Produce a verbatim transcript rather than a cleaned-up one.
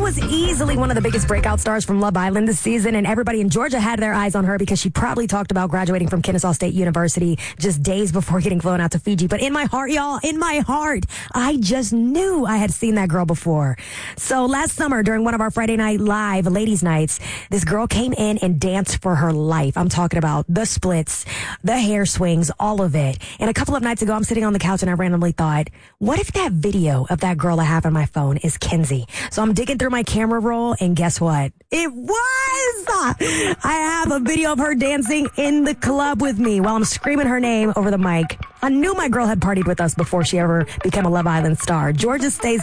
was easily one of the biggest breakout stars from Love Island this season, and everybody in Georgia had their eyes on her because she probably talked about graduating from Kennesaw State University just days before getting flown out to Fiji. But in my heart, y'all, in my heart, I just knew I had seen that girl before. So last summer, during one of our Friday Night Live ladies' nights, this girl came in and danced for her life. I'm talking about the splits, the hair swings, all of it. And a couple of nights ago, I'm sitting on the couch and I randomly thought, what if that video of that girl I have on my phone is Kenzie? So I'm digging through my camera roll, and guess what? It was! I have a video of her dancing in the club with me while I'm screaming her name over the mic. I knew my girl had partied with us before she ever became a Love Island star. Georgia stays